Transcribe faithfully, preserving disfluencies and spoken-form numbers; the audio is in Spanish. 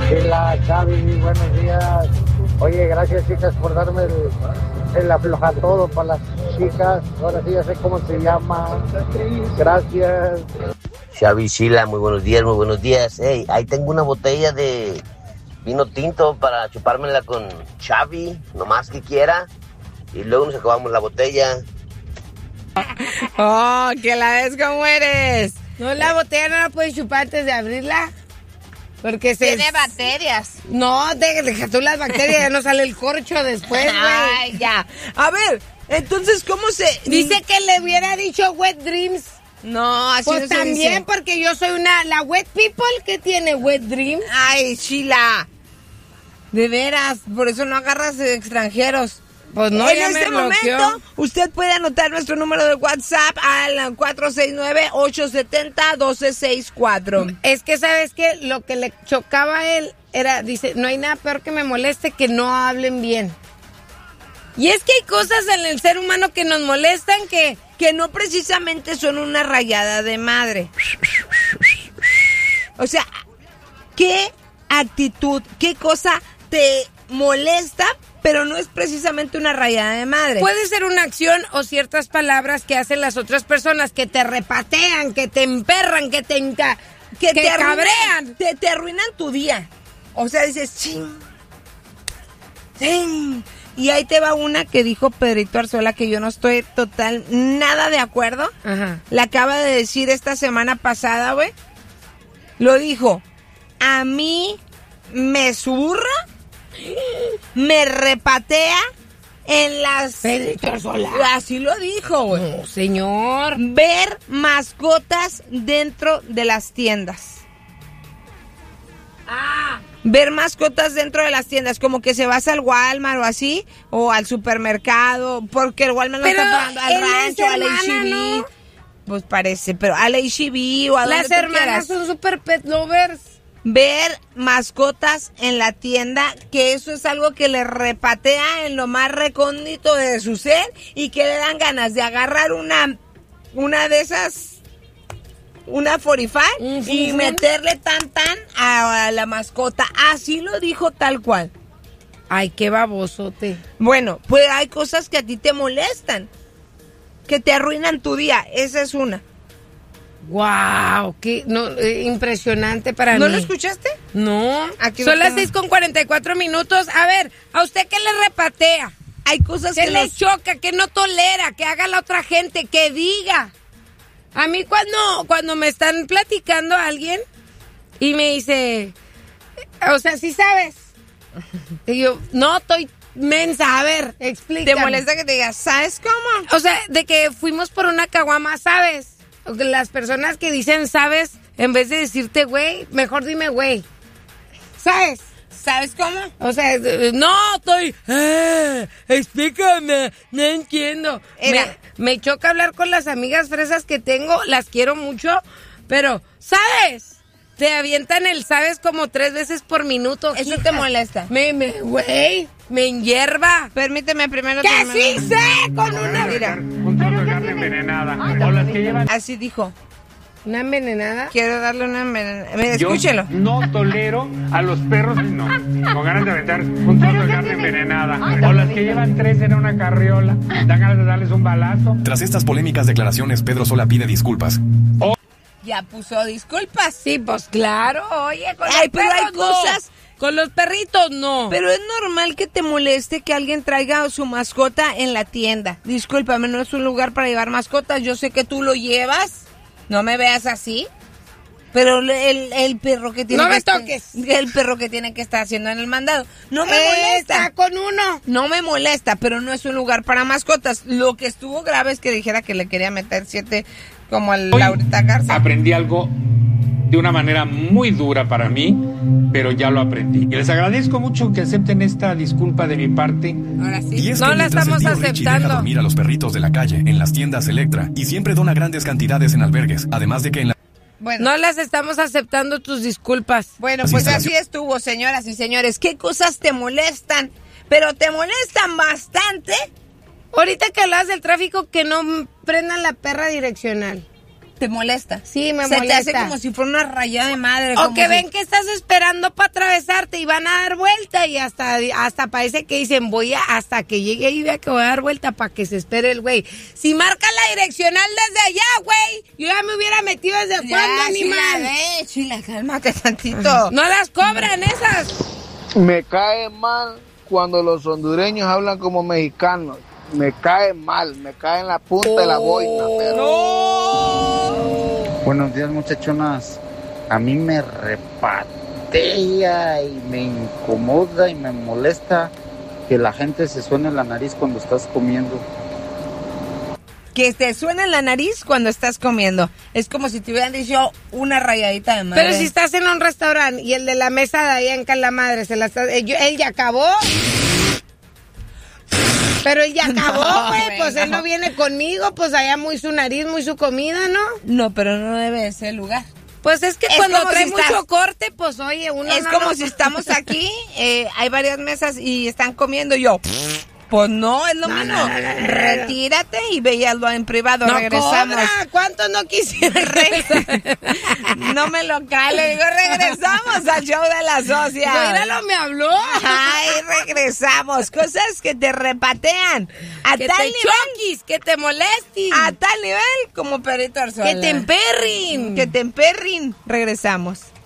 Chila, Xavi, buenos días. Oye, gracias chicas por darme el, el afloja todo para las chicas. Ahora sí ya sé cómo se llama. Gracias. Xavi, Chila, muy buenos días, muy buenos días. Hey, ahí tengo una botella de vino tinto para chupármela con Xavi, nomás que quiera. Y luego nos acabamos la botella. Oh, que la ves como eres. No, la botella no la puedes chupar antes de abrirla. Porque se... Tiene bacterias. No, deja, deja tú las bacterias, ya no sale el corcho después, güey. Ay, ya. A ver, entonces, ¿cómo se...? Dice que le hubiera dicho wet dreams. No, así pues no se también, dice. porque yo soy una... La wet people que tiene wet dreams. Ay, Sheila. De veras, por eso no agarras extranjeros. Pues no, en ya este me bloqueó. momento, usted puede anotar nuestro número de WhatsApp al cuatro seis nueve, ocho siete cero, uno dos seis cuatro. Es que, ¿sabes qué? Lo que le chocaba a él era, dice, no hay nada peor que me moleste que no hablen bien. Y es que hay cosas en el ser humano que nos molestan que... Que no precisamente son una rayada de madre. O sea, ¿qué actitud, qué cosa te molesta, pero no es precisamente una rayada de madre? Puede ser una acción o ciertas palabras que hacen las otras personas que te repatean, que te emperran, que te enca, que, que te cabrean. Arruinan, te, te arruinan tu día. O sea, dices, ching, ching. Y ahí te va una que dijo Pedrito Arzuela, que yo no estoy total, nada de acuerdo. Ajá. La acaba de decir esta semana pasada, güey. Lo dijo, a mí me zurra, me repatea en las... Pedrito Arzuela. Así lo dijo, güey. No, señor. Ver mascotas dentro de las tiendas. Ah. Ver mascotas dentro de las tiendas, como que se vas al Walmart o así, o al supermercado, porque el Walmart no pero está pagando, al rancho, al H E B. ¿No? Pues parece, pero al H E B o a donde Las tú hermanas quieras. son super pet lovers. Ver mascotas en la tienda, que eso es algo que le repatea en lo más recóndito de su ser y que le dan ganas de agarrar una, una de esas... una cuarenta y cinco uh-huh. y meterle tan tan a, a la mascota. Así lo dijo tal cual. Ay, qué babosote. Bueno, pues hay cosas que a ti te molestan, que te arruinan tu día. Esa es una. Wow, qué no, eh, impresionante para ¿No mí. lo escuchaste? No. Aquí Son lo las tengo. seis con cuarenta y cuatro minutos. A ver, ¿a usted qué le repatea? Hay cosas que que le los... choca, que no tolera, que haga la otra gente, que diga. A mí cuando, cuando me están platicando a alguien y me dice, o sea, ¿sí sabes? Y yo, no, estoy mensa, a ver, explícame. ¿Te molesta que te diga, ¿sabes cómo? O sea, de que fuimos por una caguama, ¿sabes? O que las personas que dicen, ¿sabes? En vez de decirte, güey, mejor dime, güey. ¿Sabes? ¿Sabes cómo? O sea, no, estoy... Ah, explícame, no entiendo. Era. Me, me choca hablar con las amigas fresas que tengo, las quiero mucho, pero, ¿sabes? Te avientan el ¿sabes? Como tres veces por minuto. Eso hija. te molesta. Me, me, güey, me enhierva. Permíteme primero... ¡Que terminar. sí sé! Con una... Mira. Un trozo de carne envenenada. O las que llevan... Así dijo. ¿Una envenenada? Quiero darle una envenenada. Mira, escúchelo. Yo no tolero a los perros, no, con ganas de aventar un trozo de carne envenenada. O las que llevan tres en una carriola, dan ganas de darles un balazo. Tras estas polémicas declaraciones, Pedro Sola pide disculpas. O Ya puso disculpas. Sí, pues claro, oye, con Ay, los pero hay perros no. cosas... Con los perritos no. Pero es normal que te moleste que alguien traiga su mascota en la tienda. Discúlpame, no es un lugar para llevar mascotas. Yo sé que tú lo llevas. No me veas así. Pero el, el perro que tiene No que me estar, toques. el perro que tiene que estar haciendo en el mandado. No me Eh, molesta. está con uno. No me molesta, pero no es un lugar para mascotas. Lo que estuvo grave es que dijera que le quería meter siete como al Hoy Laurita Garza. aprendí algo de una manera muy dura para mí, pero ya lo aprendí. Y les agradezco mucho que acepten esta disculpa de mi parte. Ahora sí. Y es No que la mientras estamos el tío Richie deja aceptando. dormir a los perritos de la calle en las tiendas Electra y siempre dona grandes cantidades en albergues, además de que en la... Bueno, No las estamos aceptando tus disculpas. bueno, Las pues así instalaciones. estuvo, señoras y señores. ¿Qué cosas te molestan? Pero te molestan bastante. Ahorita que hablas del tráfico, que no prendan la perra direccional. ¿Te molesta? Sí, me Se molesta. te hace como si fuera una rayada de madre. O como que si- ven que estás esperando para atravesar, van a dar vuelta y hasta, hasta parece que dicen, voy a, hasta que llegue ahí, vea que voy a dar vuelta para que se espere el güey. Si marca la direccional desde allá, güey, yo ya me hubiera metido desde el fondo, animal. Chila, chila, cálmate tantito. No las cobran esas. Me cae mal cuando los hondureños hablan como mexicanos. Me cae mal, me cae en la punta oh. de la boina, pero... No. Buenos días, muchachonas. A mí me repatea y me incomoda y me molesta que la gente se suene la nariz cuando estás comiendo. Que te suene la nariz cuando estás comiendo. Es como si te hubieran dicho una rayadita de madre. Pero si estás en un restaurante y el de la mesa de allá en Calamadre se la está... Él, él ya acabó. Pero él ya acabó, güey, no, pues no. Él no viene conmigo, pues allá muy su nariz, muy su comida, ¿no? No, pero no debe ser el lugar. Pues es que es cuando trae si mucho estás... corte, pues oye, uno Es no como lo... si estamos aquí, eh, hay varias mesas y están comiendo y yo... Pues no, es lo no, mismo. No, no, no, no, retírate y véalo en privado. No regresamos. Cobra. ¿Cuánto no quisiera regresar? No me lo cale. Digo, regresamos al show de las socias. Míralo, me habló. Ay, regresamos. Cosas que te repatean. A que tal te nivel. choquis, que te molestes. A tal nivel como perrito al sol. Que te emperrin. Que te emperrin. Regresamos.